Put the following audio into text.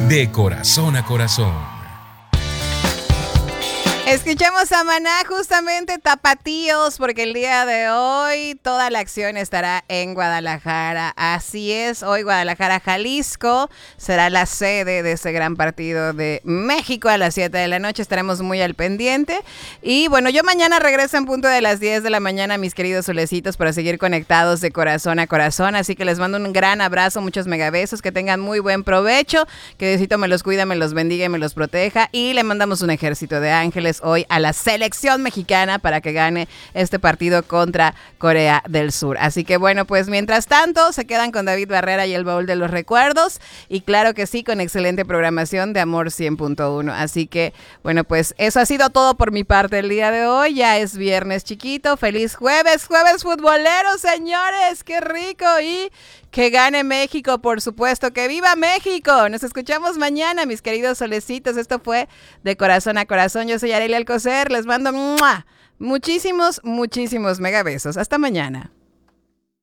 De corazón a corazón. Escuchamos a Maná, justamente tapatíos, porque el día de hoy toda la acción estará en Guadalajara. Así es, hoy Guadalajara, Jalisco, será la sede de ese gran partido de México a las 7 de la noche. Estaremos muy al pendiente. Y bueno, yo mañana regreso en punto de las 10 de la mañana, mis queridos solecitos, para seguir conectados de corazón a corazón. Así que les mando un gran abrazo, muchos megabesos, que tengan muy buen provecho, que Diosito me los cuida, me los bendiga y me los proteja. Y le mandamos un ejército de ángeles hoy a la selección mexicana para que gane este partido contra Corea del Sur. Así que bueno, pues mientras tanto se quedan con David Barrera y el baúl de los recuerdos, y claro que sí, con excelente programación de Amor 100.1. Así que bueno, pues eso ha sido todo por mi parte el día de hoy. Ya es viernes chiquito, feliz jueves futbolero, señores, qué rico, y que gane México, por supuesto, que viva México. Nos escuchamos mañana, mis queridos solecitos. Esto fue De Corazón a Corazón. Yo soy Arely Alcocer, les mando muchísimos megabesos. Hasta mañana.